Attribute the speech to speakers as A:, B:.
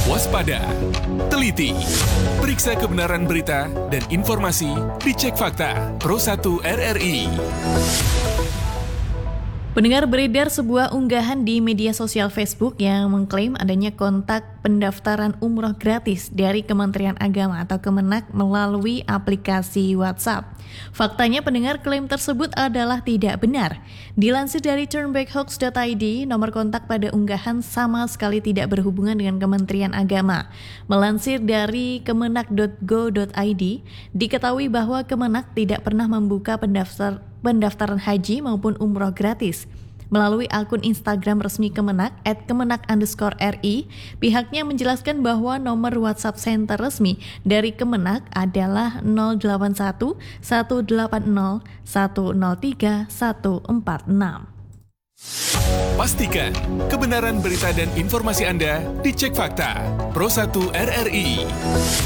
A: Waspada, teliti, periksa kebenaran berita dan informasi dicek fakta. Pro 1 RRI.
B: Pendengar, beredar sebuah unggahan di media sosial Facebook yang mengklaim adanya kontak pendaftaran umroh gratis dari Kementerian Agama atau Kemenak melalui aplikasi WhatsApp. Faktanya, pendengar, klaim tersebut adalah tidak benar. Dilansir dari turnbackhoax.id, nomor kontak pada unggahan sama sekali tidak berhubungan dengan Kementerian Agama. Melansir dari kemenak.go.id, diketahui bahwa Kemenak tidak pernah membuka pendaftaran haji maupun umroh gratis. Melalui akun Instagram resmi Kemenak @kemenak_ri, pihaknya menjelaskan bahwa nomor WhatsApp center resmi dari Kemenak adalah 081 180 103 146.
A: Pastikan kebenaran berita dan informasi Anda dicek fakta. Pro 1 RRI.